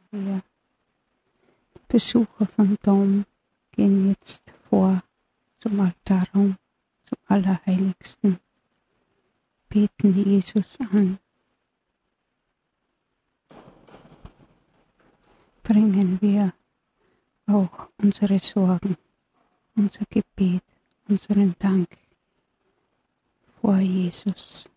Wir Besucher vom Dom gehen jetzt vor zum Altarraum, zum Allerheiligsten, beten Jesus an, bringen wir auch unsere Sorgen, unser Gebet, unseren Dank vor Jesus.